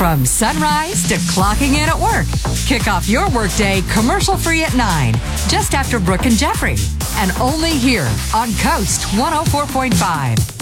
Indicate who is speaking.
Speaker 1: From sunrise to clocking in at work. Kick off your workday commercial-free at 9, just after Brooke and Jeffrey. And only here on Coast 104.5.